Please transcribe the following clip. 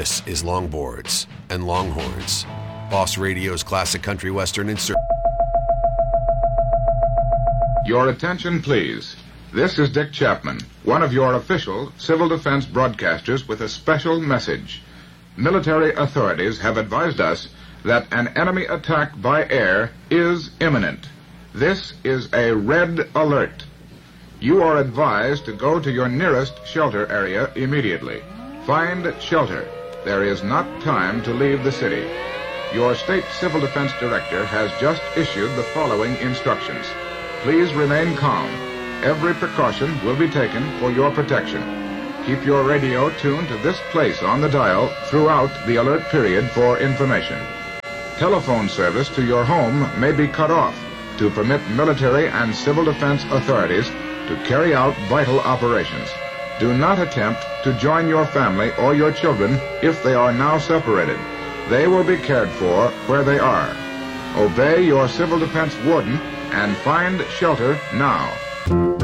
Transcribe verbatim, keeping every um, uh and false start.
This is Longboards and Longhorns, Boss Radio's classic country western insert. Your attention, please. This is Dick Chapman, one of your official civil defense broadcasters with a special message. Military authorities have advised us that an enemy attack by air is imminent. This is a red alert. You are advised to go to your nearest shelter area immediately. Find shelter. There is not time to leave the city. Your state civil defense director has just issued the following instructions. Please remain calm. Every precaution will be taken for your protection. Keep your radio tuned to this place on the dial throughout the alert period for information. Telephone service to your home may be cut off to permit military and civil defense authorities to carry out vital operations. Do not attempt to join your family or your children if they are now separated. They will be cared for where they are. Obey your civil defense warden and find shelter now.